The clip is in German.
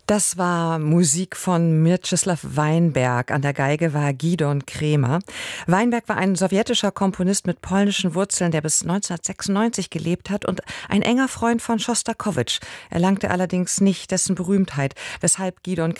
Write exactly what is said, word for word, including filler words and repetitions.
Das war Musik von Mieczysław Weinberg. An der Geige war Gidon Kremer. Weinberg war ein sowjetischer Komponist mit polnischen Wurzeln, der bis neunzehnhundertsechsundneunzig gelebt hat und ein enger Freund von Schostakowitsch. Erlangte allerdings nicht dessen Berühmtheit, weshalb Gidon